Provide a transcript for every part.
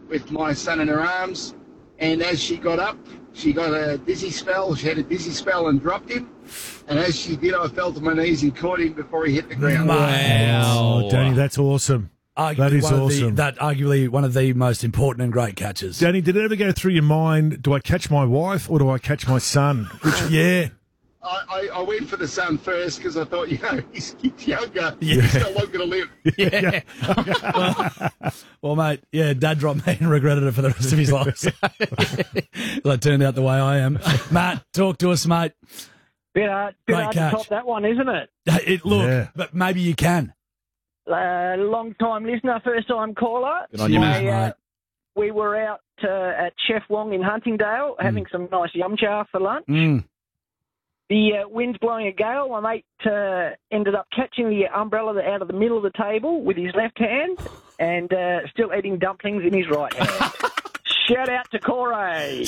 with my son in her arms, and as she got up, she got a dizzy spell. She had a dizzy spell and dropped him. And as she did, I fell to my knees and caught him before he hit the ground. Wow. Oh, Danny, that's awesome. That is awesome. Arguably one of the most important and great catches. Danny, did it ever go through your mind, do I catch my wife or do I catch my son? Yeah. I went for the son first because I thought, he's younger. Yeah. He's still not going to live. Yeah. well, mate, Dad dropped me and regretted it for the rest of his life. That turned out the way I am. Matt, talk to us, mate. Bit hard to top that one, isn't it? But maybe you can. Long-time listener, first-time caller. Good on you, mate. We were out at Chef Wong in Huntingdale having some nice yum cha for lunch. The wind's blowing a gale. My mate ended up catching the umbrella out of the middle of the table with his left hand and still eating dumplings in his right hand. Shout out to Corey.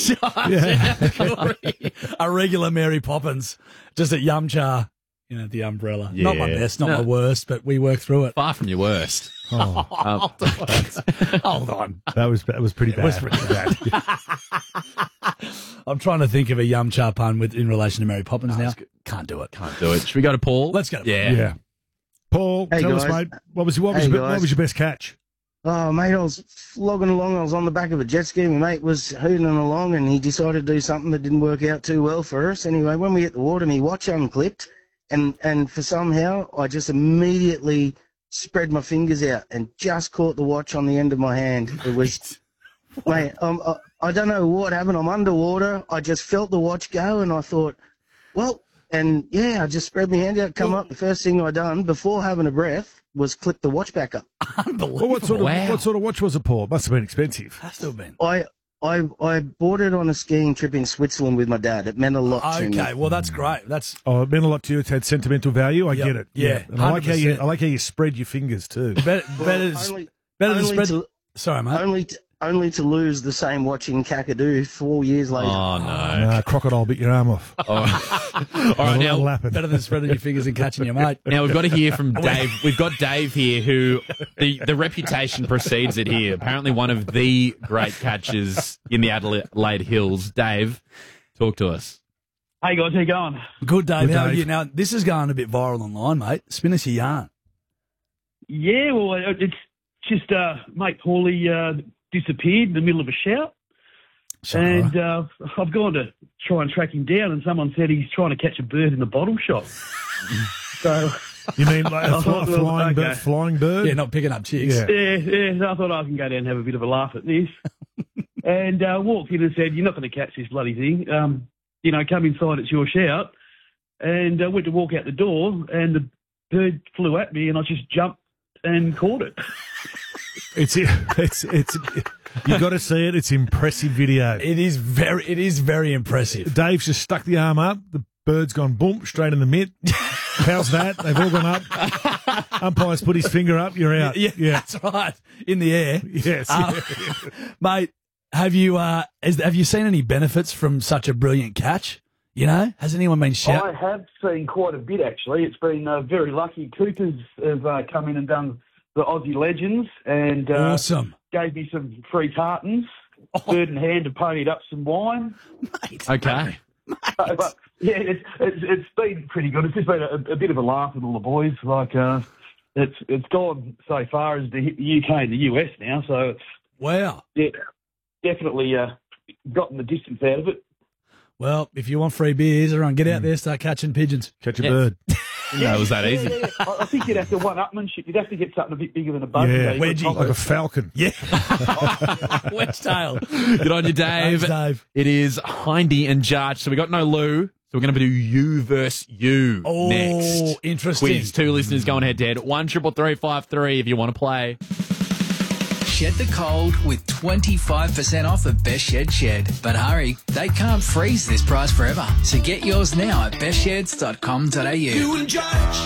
A regular Mary Poppins, just at yum cha. The umbrella. Yeah. Not my best, not my worst, but we worked through it. Far from your worst. Hold on. That was pretty bad. It was pretty bad. I'm trying to think of a yum cha pun in relation to Mary Poppins now. Can't do it. Should we go to Paul? Let's go to Paul. Yeah. Paul, tell us, mate, what was your best catch? Oh, mate, I was flogging along. I was on the back of a jet ski. My mate was hooting along and he decided to do something that didn't work out too well for us. Anyway, when we hit the water, my watch unclipped. And for somehow, I just immediately spread my fingers out and just caught the watch on the end of my hand. It was, mate, I don't know what happened. I'm underwater. I just felt the watch go and I thought, I just spread my hand out, come up. The first thing I done before having a breath was clip the watch back up. Unbelievable. Well, what sort of watch was it, Paul? It must have been expensive. Has to have been. I bought it on a skiing trip in Switzerland with my dad. It meant a lot to me. Okay, well, that's great. It meant a lot to you. It's had sentimental value. I get it. Yeah. And I like how you spread your fingers too. Better than spread. Sorry, mate. Only to lose the same watch in Kakadu 4 years later. Oh, no. Crocodile bit your arm off. All right, now, better than spreading your fingers and catching your mate. Now, we've got to hear from Dave. We've got Dave here who the reputation precedes it here. Apparently one of the great catchers in the Adelaide Hills. Dave, talk to us. Hey, guys, how you going? Good, Dave. How are you? Now, this is going a bit viral online, mate. Spin us your yarn. Yeah, well, it's just mate Paulie disappeared in the middle of a shout. And I've gone to try and track him down, and someone said he's trying to catch a bird in the bottle shop. So you mean like a flying bird? Yeah, not picking up chicks. Yeah. So I thought I can go down and have a bit of a laugh at this. And walked in and said, "You're not going to catch this bloody thing. Come inside. It's your shout." And I went to walk out the door, and the bird flew at me, and I just jumped and caught it. It's you've got to see it. It's impressive video. It is very impressive. Dave's just stuck the arm up. The bird's gone boom straight in the mitt. How's that? They've all gone up. Umpire's put his finger up. You're out. Yeah, that's right. In the air. Yes, mate. Have you seen any benefits from such a brilliant catch? Has anyone been shouting? I have seen quite a bit actually. It's been very lucky. Coopers have come in and done the Aussie Legends and awesome. Gave me some free tartans, bird in hand, and ponied up some wine. Mate. Okay. But yeah, it's been pretty good. It's just been a bit of a laugh with all the boys. Like it's gone so far as the UK and the US now. So it's definitely gotten the distance out of it. Well, if you want free beers, everyone get out there, start catching pigeons. Catch a bird. No, it was that easy. Yeah. I think you'd have to one-upmanship. You'd have to get something a bit bigger than a bug. Yeah, wedgie, like a falcon. Yeah. Wedge-tail. Good on you, Dave. Thanks, Dave. It is Hindy and Judge. So we got no Lou. So we're going to do you versus you next. Oh, interesting. Quiz. 2 listeners going head-to-head. 1-333-553 if you want to play. Shed the cold with 25% off at Best Shed. But hurry, they can't freeze this price forever. So get yours now at bestsheds.com.au. You and Judge.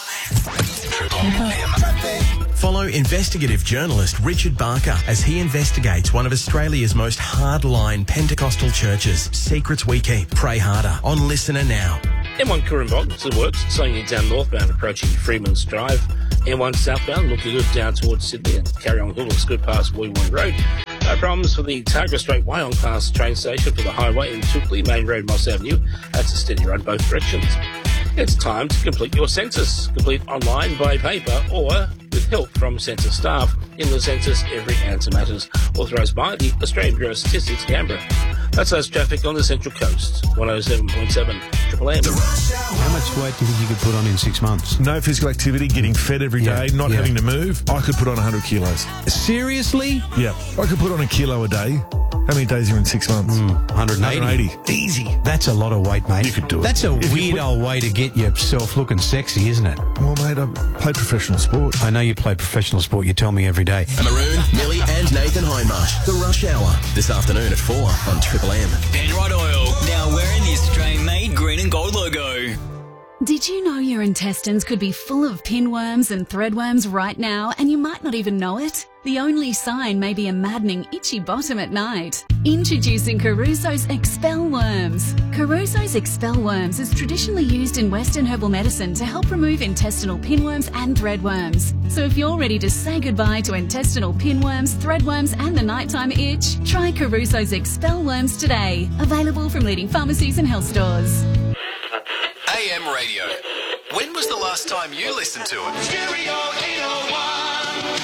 Follow investigative journalist Richard Barker as he investigates one of Australia's most hardline Pentecostal churches. Secrets we keep. Pray harder. On Listener now. M1 Coorambog, this works. Saying you down northbound approaching Freeman's Drive. M1 southbound looking good down towards Sydney and carry on good. Looks good past Woiwong Road. No problems for the Targa Straight Wyong Pass train station for the highway in Tukley, Main Road, Moss Avenue. That's a steady run both directions. It's time to complete your census. Complete online, by paper, or with help from census staff. In the census, every answer matters. Authorised by the Australian Bureau of Statistics, Canberra. That's us traffic on the Central Coast. 107.7 Triple M. How much weight do you think you could put on in 6 months? No physical activity, getting fed every day, not having to move. I could put on 100 kilos. Seriously? Yeah. I could put on a kilo a day. How many days are you in 6 months? 180. Easy. That's a lot of weight, mate. You could do it. That's a If you weird put- old way to get yourself looking sexy, isn't it? Well, mate, I play professional sport. I know you play professional sport. You tell me every day. Maroon, Millie and Nathan Hindmarsh. The Rush Hour. This afternoon at 4 on Triple M. Penrite Oil, now wearing the Australian-made green and gold logo. Did you know your intestines could be full of pinworms and threadworms right now and you might not even know it? The only sign may be a maddening itchy bottom at night. Introducing Caruso's Expel Worms. Caruso's Expel Worms is traditionally used in Western herbal medicine to help remove intestinal pinworms and threadworms. So if you're ready to say goodbye to intestinal pinworms, threadworms and the nighttime itch, try Caruso's Expel Worms today. Available from leading pharmacies and health stores. AM radio. When was the last time you listened to it? Stereo 801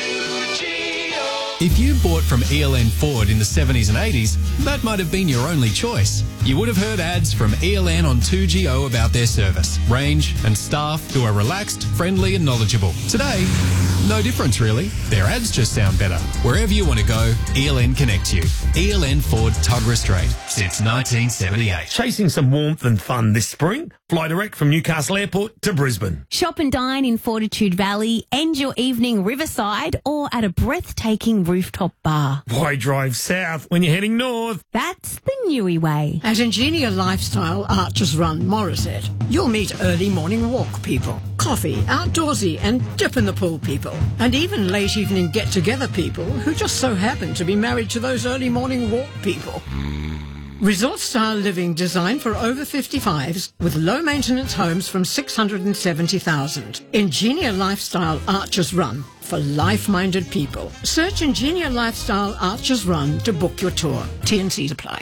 2GO. If you bought from ELN Ford in the 70s and 80s, that might have been your only choice. You would have heard ads from ELN on 2GO about their service, range and staff who are relaxed, friendly and knowledgeable. Today, no difference really. Their ads just sound better. Wherever you want to go, ELN connects you. ELN Ford Tuggerah Strait since 1978. Chasing some warmth and fun this spring? Fly direct from Newcastle Airport to Brisbane. Shop and dine in Fortitude Valley, end your evening riverside or at a breathtaking rooftop bar. Why drive south when you're heading north? That's the Newey way. At Ingenia Lifestyle Archers Run Morisset, you'll meet early morning walk people, coffee, outdoorsy and dip in the pool people, and even late evening get-together people who just so happen to be married to those early morning walk people. Resort-style living designed for over 55s with low-maintenance homes from $670,000. Ingenia Lifestyle Archers Run for life-minded people. Search Ingenia Lifestyle Archers Run to book your tour. T&Cs apply.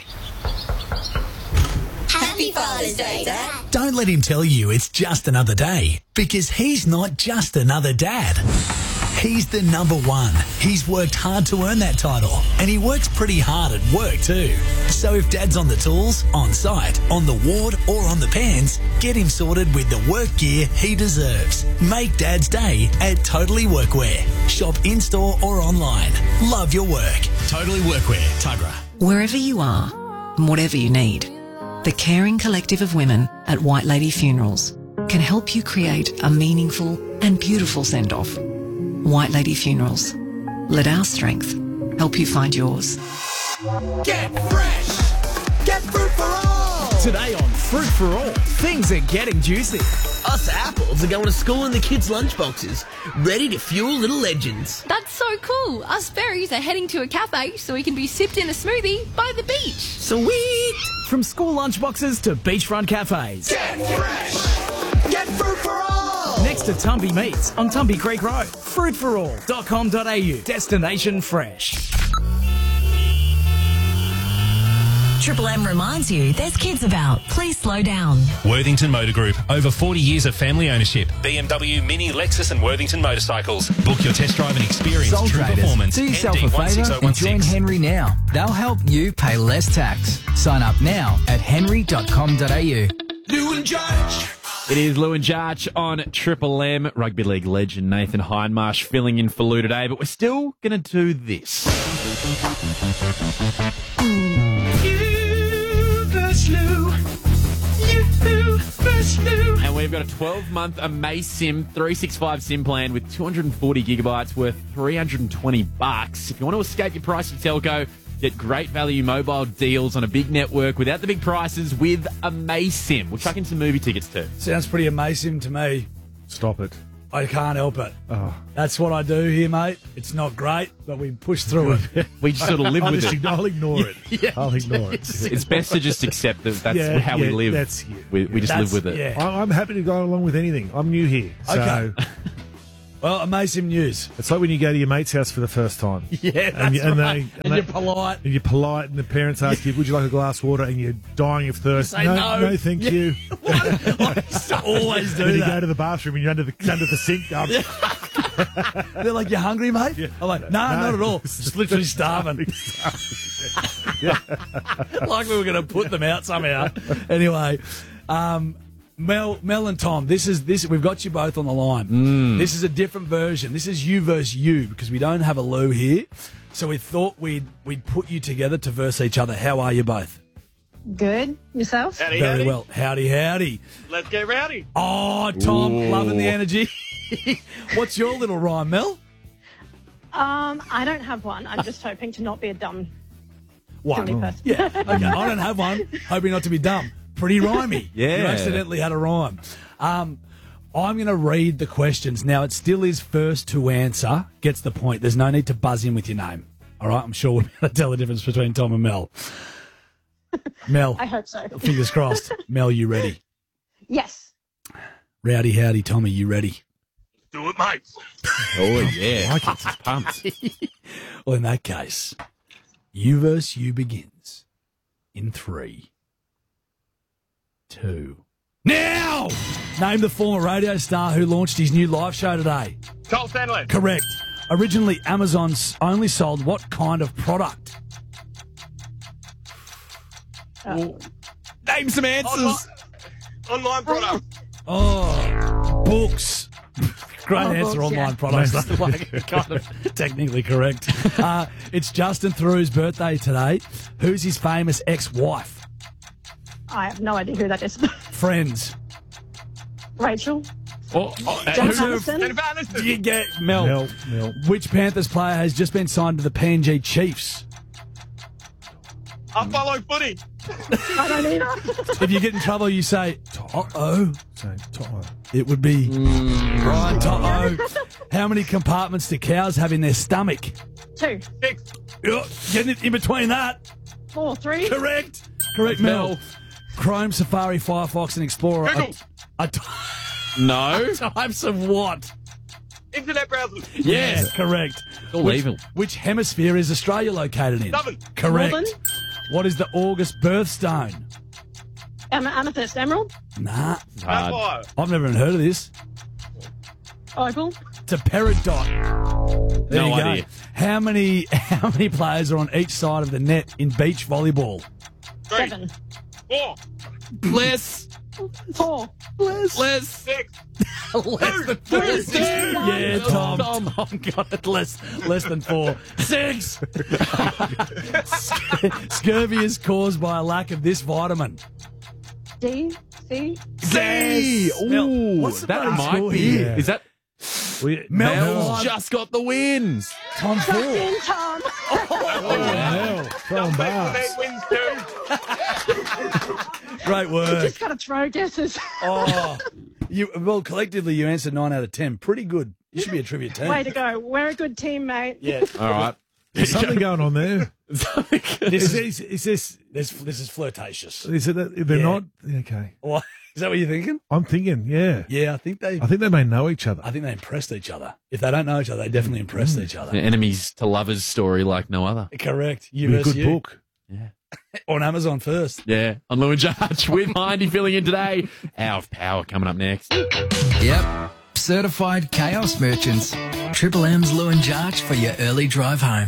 Happy Father's Day, Dad. Don't let him tell you it's just another day, because he's not just another dad. He's the number one. He's worked hard to earn that title, and he works pretty hard at work too. So if Dad's on the tools, on site, on the ward or on the pens, get him sorted with the work gear he deserves. Make Dad's day at Totally Workwear. Shop in-store or online. Love your work. Totally Workwear, Tuggerah. Wherever you are, and whatever you need, the caring collective of women at White Lady Funerals can help you create a meaningful and beautiful send-off. White Lady Funerals. Let our strength help you find yours. Get fresh! Get fruit for all! Today on Fruit for All, things are getting juicy. Us apples are going to school in the kids' lunchboxes, ready to fuel little legends. That's so cool. Us berries are heading to a cafe so we can be sipped in a smoothie by the beach. Sweet! From school lunchboxes to beachfront cafes. Get fresh! Get fruit for all! Next to Tumby Meats on Tumby Creek Road. Fruitforall.com.au. Destination fresh. Triple M reminds you there's kids about. Please slow down. Worthington Motor Group. Over 40 years of family ownership. BMW, Mini, Lexus and Worthington motorcycles. Book your test drive and experience Soul true traders, performance. do yourself a favour and join Henry now. They'll help you pay less tax. Sign up now at henry.com.au. Lou and Judge. It is Lou and Jarch on Triple M. Rugby League legend Nathan Hindmarsh filling in for Lou today, but we're still going to do this. You versus Lou. You versus Lou. And we've got a 12-month AmazeSIM 365 SIM plan with 240 gigabytes worth $320. If you want to escape your pricey telco, get great value mobile deals on a big network without the big prices with AmazeSIM. We're chucking some movie tickets too. Sounds pretty amazing to me. Stop it. I can't help it. Oh. That's what I do here, mate. It's not great, but we push through it. We just sort of live with it. I'll ignore it. Yeah. I'll ignore it. It's best to just accept that that's how we live. That's you. We just live with it. Yeah. I'm happy to go along with anything. I'm new here. So Okay. Well, amazing news. It's like when you go to your mate's house for the first time. Yeah, that's right. And you're polite. And you're polite, and the parents ask you, would you like a glass of water? And you're dying of thirst. You say no. No, thank you. I used to always do Then you that. go to the bathroom and you're under the sink. They're like, you hungry, mate? Yeah. I'm like, no, not at all. Just literally starving. Like we were going to put them out somehow. Anyway, Mel and Tom, this. We've got you both on the line. This is a different version. This is you versus you because we don't have a Lou here. So we thought we'd put you together to verse each other. How are you both? Good. Yourself? Howdy, Very howdy. well. Howdy. Let's get rowdy. Oh, Tom, loving the energy. What's your little rhyme, Mel? I don't have one. I'm just hoping to not be a dumb silly person. Yeah. Okay. I don't have one. Hoping not to be dumb. Pretty rhymey. Yeah. You accidentally had a rhyme. I'm going to read the questions. Now, it still is first to answer. Gets the point. There's no need to buzz in with your name. All right? I'm sure we'll be able to tell the difference between Tom and Mel. Mel. I hope so. Fingers crossed. Mel, you ready? Yes. Rowdy, howdy, Tommy, you ready? Do it, mate. Oh, yeah. It's pumped. Well, in that case, you versus you begins in 3, 2. Now! Name the former radio star who launched his new live show today. Carl Stanley. Correct. Originally, Amazon's only sold what kind of product? Name some answers. Online product. Oh, books. Great answer, books, online yeah. products. That's like kind of technically correct. It's Justin Theroux's birthday today. Who's his famous ex-wife? I have no idea who that is. Friends. Rachel. Jennifer Aniston. Do you get Mel? Mel. Which Panthers player has just been signed to the PNG Chiefs? I follow footy. I don't either. If you get in trouble, you say, "Uh-oh." Say, Toto. It would be Brian Toto. How many compartments do cows have in their stomach? 2. 6. Getting it in between that. 4. 3. Correct, Mel. Chrome, Safari, Firefox, and Explorer. No. Types of what? Internet browsers. Yes, correct. All which, evil. Which hemisphere is Australia located in? Southern. Correct. Northern. What is the August birthstone? Amethyst. Emerald. Nah. Sapphire. I've never even heard of this. Opal. It's a peridot. There No you go. idea. How many players are on each side of the net in beach volleyball? 3. 7. 4. Less. 4. Less. 6. Less than 4. Yeah, Tom. Oh, got it. Less than 4. 6. Scurvy is caused by a lack of this vitamin. D. C. C. Ooh, what's the that bloody might score be. here? Is that Mel's just got the wins? Tom 4. In, Tom. Mel. Throwing bars. Wins too. Great work. Just got to throw guesses. Oh, collectively you answered 9 out of 10. Pretty good. You should be a trivia team. Way to go. We're a good team, mate. Yeah. All right. There's something going on there. This is flirtatious. Is it that they're not? Okay. What? Is that what you're thinking? I'm thinking, yeah. Yeah, I think they may know each other. I think they impressed each other. If they don't know each other, they definitely impressed each other. The enemies to lovers story like no other. Correct. You Be a versus good you. book. Yeah. On Amazon first. Yeah. On Lou and Judge with Hindy filling in today. Hour of Power coming up next. Yep. Certified chaos merchants. Triple M's Lou and Jarch for your early drive home.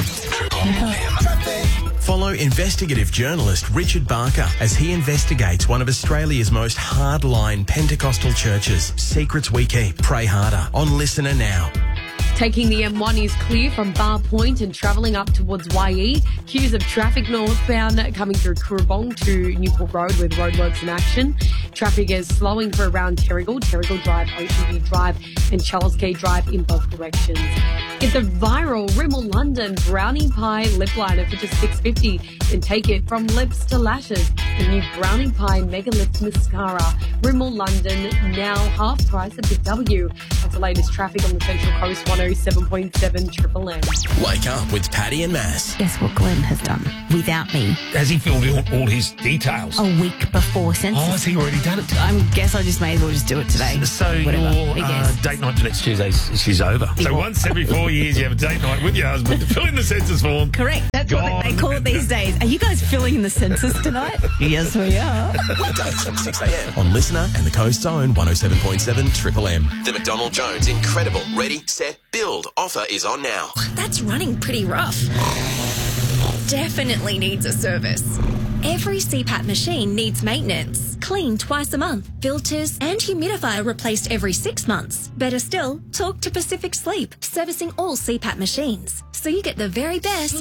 Follow investigative journalist Richard Barker as he investigates one of Australia's most hardline Pentecostal churches. Secrets we keep. Pray harder. On Listener Now. Taking the M1 is clear from Bar Point and travelling up towards YE. Queues of traffic northbound coming through Currabong to Newport Road with roadworks in action. Traffic is slowing for around Terrigal Drive, Ocean View Drive and Charles Quay Drive in both directions. Get the viral Rimmel London Brownie Pie Lip Liner for just $6.50 and take it from lips to lashes. The new Brownie Pie Mega Lift Mascara. Rimmel London, now half price at Big W. That's the latest traffic on the Central Coast 101. 107.7 Triple M. Wake up with Paddy and Mass. Guess what Glenn has done without me? Has he filled in all his details? A week before census. Oh, has he already done it? I guess I just may as well just do it today. So Whatever. your I guess. date night for next Tuesday is over. So once every 4 years you have a date night with your husband to fill in the census form. Correct. That's what they call it these days. Are you guys filling in the census tonight? Yes, we are. Weekdays from 6 a.m. on Listener and the Coast's own 107.7 Triple M. The McDonald Jones Incredible Ready, Set, Build offer is on now. That's running pretty rough. Definitely needs a service. Every CPAP machine needs maintenance. Clean twice a month. Filters and humidifier replaced every 6 months. Better still, talk to Pacific Sleep, servicing all CPAP machines. So you get the very best.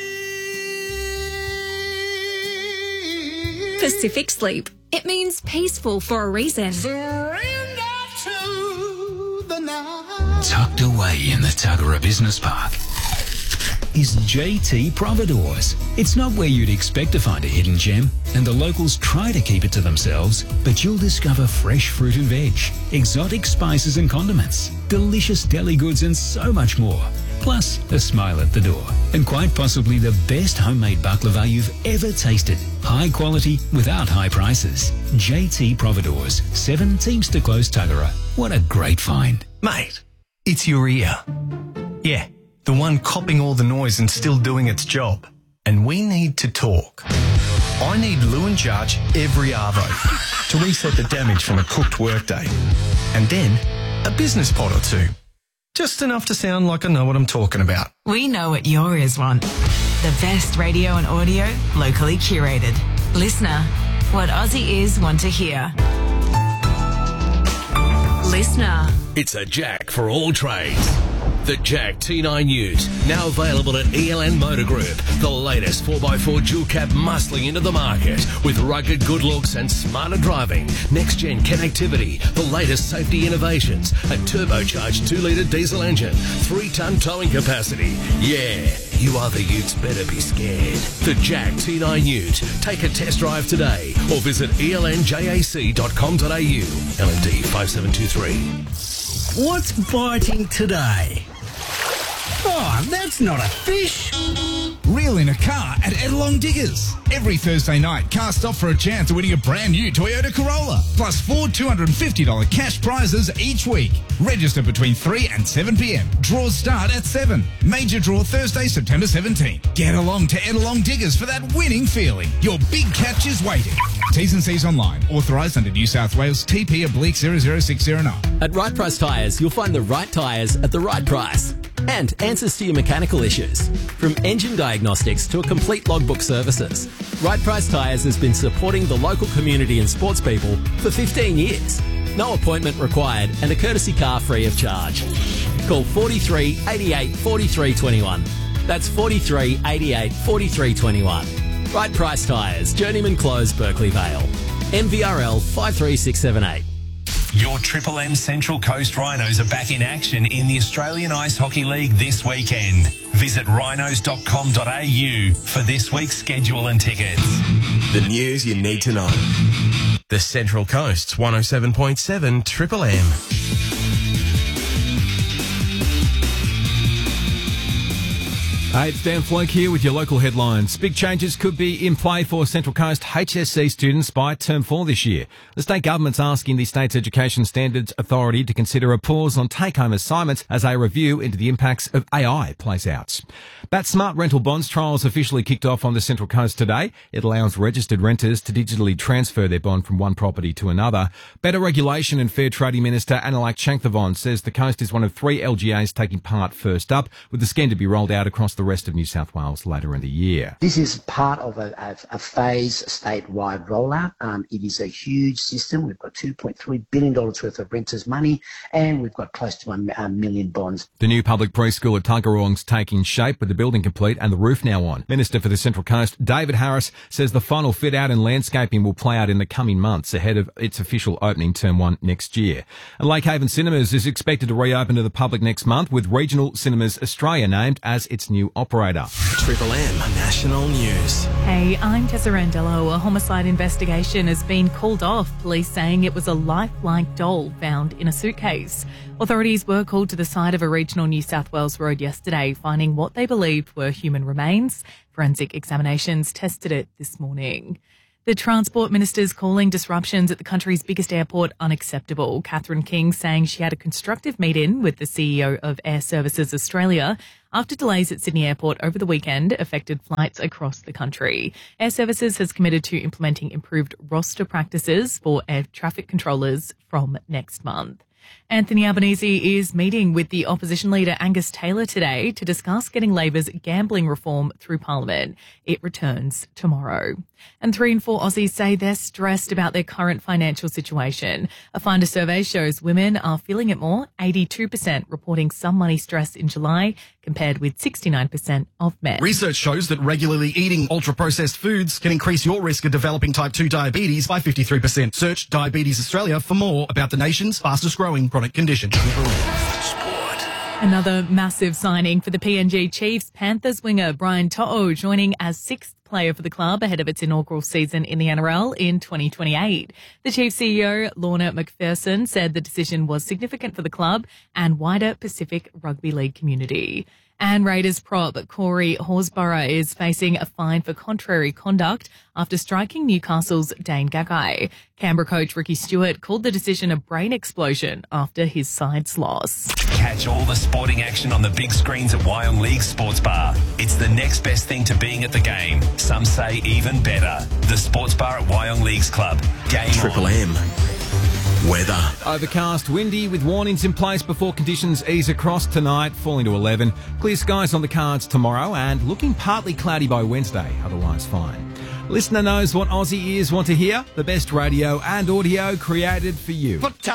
Pacific Sleep. It means peaceful for a reason. Tucked away in the Tuggerah Business Park is JT Providores. It's not where you'd expect to find a hidden gem, and the locals try to keep it to themselves, but you'll discover fresh fruit and veg, exotic spices and condiments, delicious deli goods and so much more. Plus, a smile at the door. And quite possibly the best homemade baklava you've ever tasted. High quality without high prices. JT Providores, 7 Teamster Close, Tuggerah. What a great find. Mate, it's your ear. Yeah, the one copping all the noise and still doing its job. And we need to talk. I need Lewin Charge every arvo to reset the damage from a cooked workday. And then a business pod or two. Just enough to sound like I know what I'm talking about. We know what your ears want. The best radio and audio, locally curated. Listener, what Aussie ears want to hear. Listener. It's a Jack for all trades. The Jack T9 Ute, now available at ELN Motor Group. The latest 4x4 dual cab muscling into the market with rugged good looks and smarter driving, next-gen connectivity, the latest safety innovations, a turbocharged 2-litre diesel engine, 3-tonne towing capacity. Yeah, you other utes better be scared. The Jack T9 Ute. Take a test drive today or visit elnjac.com.au. LND 5723. What's biting today? Oh, that's not a fish. Reel in a car at Edelong Diggers. Every Thursday night, cars stop for a chance of winning a brand new Toyota Corolla. Plus 4 $250 cash prizes each week. Register between 3 and 7 p.m. Draws start at 7. Major draw Thursday, September 17th. Get along to Edelong Diggers for that winning feeling. Your big catch is waiting. T's and C's online. Authorised under New South Wales TP/00609. At Right Price Tyres, you'll find the right tyres at the right price. And answers to your mechanical issues. From engine diagnostics to a complete logbook services. Right Price Tyres has been supporting the local community and sports people for 15 years. No appointment required and a courtesy car free of charge. Call 43 88 43 21. That's 43 88 43 21. Right Price Tyres, Journeyman Close, Berkeley Vale. MVRL 53678. Your Triple M Central Coast Rhinos are back in action in the Australian Ice Hockey League this weekend. Visit rhinos.com.au for this week's schedule and tickets. The news you need to know. The Central Coast's 107.7 Triple M. Hey, it's Dan Floke here with your local headlines. Big changes could be in play for Central Coast HSC students by Term 4 this year. The state government's asking the state's Education Standards Authority to consider a pause on take-home assignments as a review into the impacts of AI plays out. Bat Smart Rental Bonds trials officially kicked off on the Central Coast today. It allows registered renters to digitally transfer their bond from one property to another. Better Regulation and Fair Trading Minister Anilak Changthavon says the coast is one of 3 LGAs taking part first up, with the scheme to be rolled out across the rest of New South Wales later in the year. This is part of a phased statewide rollout. It is a huge system. We've got $2.3 billion worth of renters' money, and we've got close to 1 million bonds. The new public preschool at Tuggeranong's taking shape, with the building complete and the roof now on. Minister for the Central Coast, David Harris, says the final fit-out and landscaping will play out in the coming months ahead of its official opening Term 1 next year. And Lake Haven Cinemas is expected to reopen to the public next month, with Regional Cinemas Australia named as its new operator. Triple M National News. Hey, I'm Tessa Randello. A homicide investigation has been called off, police saying it was a lifelike doll found in a suitcase. Authorities were called to the site of a regional New South Wales road yesterday, finding what they believed were human remains. Forensic examinations tested it this morning. The Transport Minister's calling disruptions at the country's biggest airport unacceptable. Catherine King saying she had a constructive meet-in with the CEO of Air Services Australia after delays at Sydney Airport over the weekend affected flights across the country. Air Services has committed to implementing improved roster practices for air traffic controllers from next month. Anthony Albanese is meeting with the opposition leader Angus Taylor today to discuss getting Labor's gambling reform through Parliament. It returns tomorrow. And 3 in 4 Aussies say they're stressed about their current financial situation. A Finder survey shows women are feeling it more, 82% reporting some money stress in July, compared with 69% of men. Research shows that regularly eating ultra-processed foods can increase your risk of developing type 2 diabetes by 53%. Search Diabetes Australia for more about the nation's fastest growing chronic condition. Another massive signing for the PNG Chiefs. Panthers winger Brian To'o joining as 6th player for the club ahead of its inaugural season in the NRL in 2028. The Chiefs CEO, Lorna McPherson, said the decision was significant for the club and wider Pacific Rugby League community. And Raiders prop Corey Horsburgh is facing a fine for contrary conduct after striking Newcastle's Dane Gagai. Canberra coach Ricky Stewart called the decision a brain explosion after his side's loss. Catch all the sporting action on the big screens at Wyong League Sports Bar. It's the next best thing to being at the game. Some say even better. The Sports Bar at Wyong Leagues Club. Game Triple M. Weather. Overcast, windy with warnings in place before conditions ease across tonight, falling to 11. Clear skies on the cards tomorrow and looking partly cloudy by Wednesday, otherwise fine. Listener knows what Aussie ears want to hear. The best radio and audio created for you.